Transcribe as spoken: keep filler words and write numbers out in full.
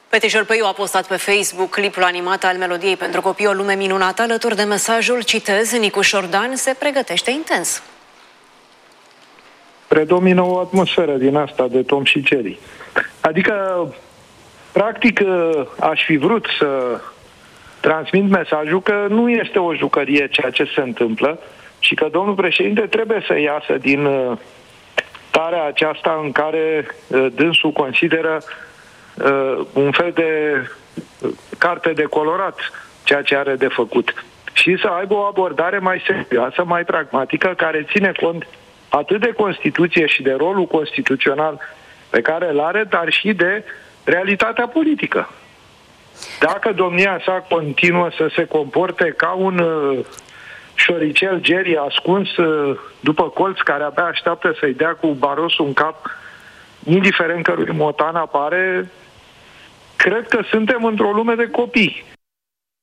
Petrișor Păiu a postat pe Facebook clipul animat al melodiei pentru copii O lume minunată, alături de mesajul, citez, Nicu Șordan se pregătește intens. Predomină o atmosferă din asta de Tom și Jerry. Adică, practic, aș fi vrut să transmit mesajul că nu este o jucărie ceea ce se întâmplă și că domnul președinte trebuie să iasă din starea aceasta în care dânsul consideră uh, un fel de carte de colorat ceea ce are de făcut și să aibă o abordare mai serioasă, mai pragmatică, care ține cont atât de Constituție și de rolul constituțional pe care îl are, dar și de realitatea politică. Dacă domnia sa continuă să se comporte ca un uh, șoricel Jerry ascuns uh, după colț care abia așteaptă să-i dea cu barosul în cap, indiferent cărui motan apare, cred că suntem într-o lume de copii.